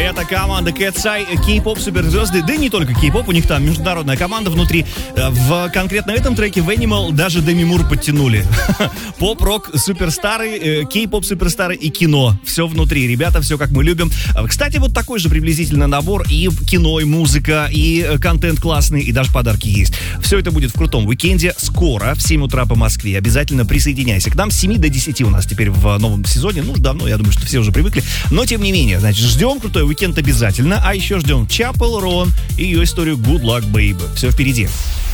Это команда Cat's Eye, кей-поп суперзвезды, да и не только кей-поп, у них там международная команда внутри. В конкретно этом треке в Animal даже Деми Мур подтянули. Поп-рок суперстары, кей-поп суперстары и кино. Все внутри, ребята, все как мы любим. Кстати, вот такой же приблизительно набор. И кино, и музыка, и контент классный, и даже подарки есть. Все это будет в крутом уикенде скоро, в 7 утра по Москве. Обязательно присоединяйся к нам. С 7 до 10 у нас теперь в новом сезоне. Ну, давно, я думаю, что все уже привыкли. Но, тем не менее, значит, ждем крутой уикенд обязательно. А еще ждем Chapel Roan и ее историю Good Luck Babe. Все впереди.